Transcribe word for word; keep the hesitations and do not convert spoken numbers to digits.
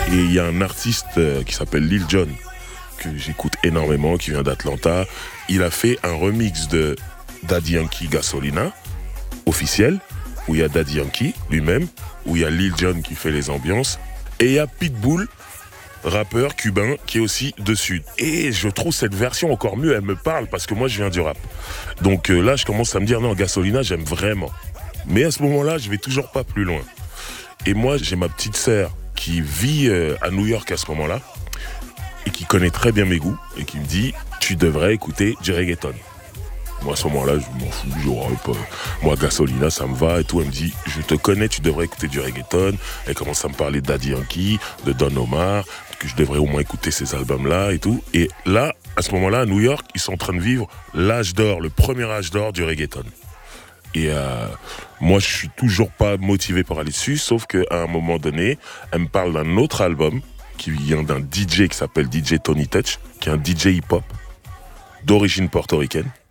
Et il y a un artiste euh, qui s'appelle Lil Jon, que j'écoute énormément, qui vient d'Atlanta. Il a fait un remix de Daddy Yankee Gasolina, officiel, où il y a Daddy Yankee lui-même, où il y a Lil Jon qui fait les ambiances, et il y a Pitbull, rappeur cubain, qui est aussi dessus. Et je trouve cette version encore mieux, elle me parle, parce que moi je viens du rap. Donc euh, là, je commence à me dire, non, Gasolina, j'aime vraiment. Mais à ce moment-là, je vais toujours pas plus loin. Et moi, j'ai ma petite sœur qui vit euh, à New York à ce moment-là, et qui connaît très bien mes goûts, et qui me dit, tu devrais écouter du reggaeton. Moi, à ce moment-là, je m'en fous, genre, pas... moi, Gasolina, ça me va et tout. Elle me dit, je te connais, tu devrais écouter du reggaeton. Elle commence à me parler de Daddy Yankee, de Don Omar, que je devrais au moins écouter ces albums-là et tout. Et là, à ce moment-là, à New York, ils sont en train de vivre l'âge d'or, le premier âge d'or du reggaeton. Et euh, moi, je suis toujours pas motivé pour aller dessus, sauf qu'à un moment donné, elle me parle d'un autre album qui vient d'un D J qui s'appelle D J Tony Touch, qui est un D J hip-hop d'origine portoricaine.